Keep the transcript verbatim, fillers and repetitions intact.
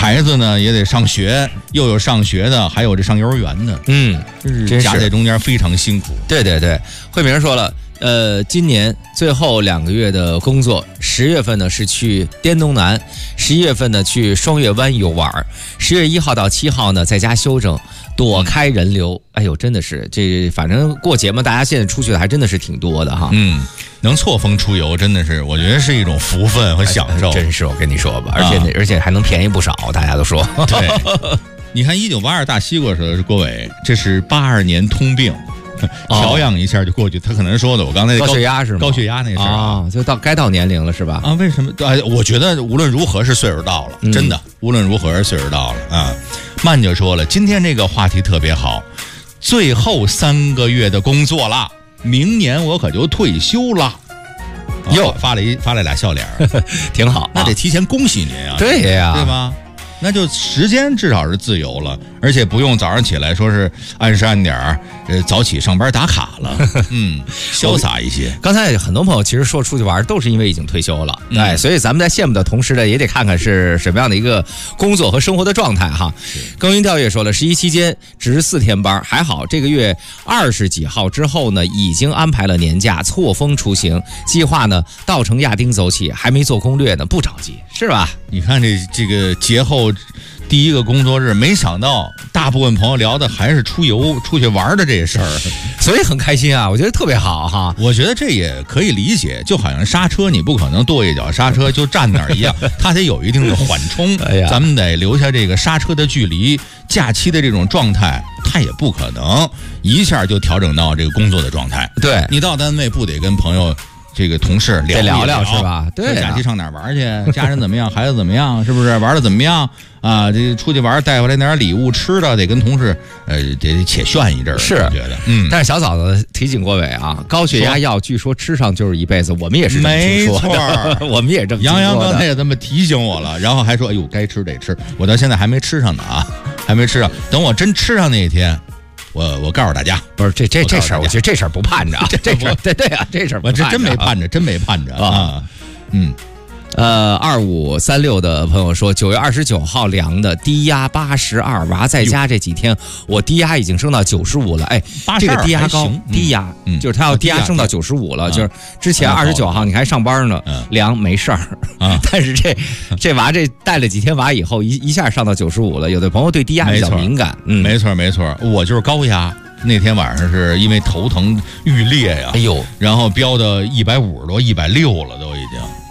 孩子呢也得上学，又有上学的，还有这上幼儿园的， 嗯， 就是夹在中间非常辛苦。 对对对，慧明说了。呃，今年最后两个月的工作，十月份呢是去滇东南，十一月份呢去双月湾游玩，十月一号到七号呢在家休整，躲开人流。哎呦，真的是这，反正过节嘛，大家现在出去的还真的是挺多的哈。 嗯，能错峰出游，真的是我觉得是一种福分和享受。 哎、真是，我跟你说吧，而且、啊、而且还能便宜不少，大家都说。 对，你看一九八二大西瓜时候是郭伟，这是八二年通病。调养一下就过去，他可能说的，我刚才高血压是吗？ 高血压那事儿啊，就到该到年龄了是吧？ 啊，为什么？哎，我觉得无论如何是岁数到了，嗯、真的，无论如何是岁数到了啊。曼就说了，今天这个话题特别好，最后三个月的工作了，明年我可就退休了。又、啊、发了一发了俩笑脸， 挺好， 那得提前恭喜您啊！ 对呀， 对吧？那就时间至少是自由了，而且不用早上起来说是按时按点儿，呃，早起上班打卡了，嗯，潇洒一些。 刚才很多朋友其实说出去玩都是因为已经退休了， 嗯、 哎，所以咱们在羡慕的同时呢，也得看看是什么样的一个工作和生活的状态哈。耕耘调也说了，十一期间值四天班，还好这个月二十几号之后呢，已经安排了年假，错峰出行，计划呢稻城亚丁走起，还没做攻略呢，不着急，是吧？ 你看这这个节后第一个工作日，没想到大部分朋友聊的还是出游、出去玩的这事儿， 所以很开心啊！我觉得特别好哈。 我觉得这也可以理解，就好像刹车，你不可能跺一脚刹车就站那儿一样，它得有一定的缓冲。哎呀，咱们得留下这个刹车的距离，假期的这种状态，它也不可能一下就调整到这个工作的状态。 对， 你到单位不得跟朋友。这个同事聊一聊， 聊聊是吧？对、啊， 假期上哪儿玩去？家人怎么样？孩子怎么样？是不是玩的怎么样啊？这出去玩带回来点礼物吃的，得跟同事呃得且炫一阵儿。 是觉得，嗯。 但是小嫂子提醒郭伟啊，高血压药据说吃上就是一辈子，我们也是这么听说的。 没错， 我们也是这么听说的。 杨洋刚才也这么提醒我了，然后还说：“哎呦，该吃得吃。”我到现在还没吃上呢啊，还没吃上。等我真吃上那一天。我我告诉大家， 不是这这这事儿，我觉得这事儿不盼着啊，这事儿对对啊，这事儿我这真没盼着，真没盼着啊，嗯， 呃，二五三六的朋友说，九月二十九号量的低压八十二，娃在家这几天，我低压已经升到九十五了，哎，这个低压高，低压，嗯，就是他要低压升到九十五了，就是之前二十九号你还上班呢，量没事儿啊，但是这这娃这带了几天娃以后，一一下上到九十五了，有的朋友对低压比较敏感， 嗯，没错没错，我就是高压。那天晚上是因为头疼欲裂呀， 哎呦， 然后飙到一百五十多、一百六了，都已经。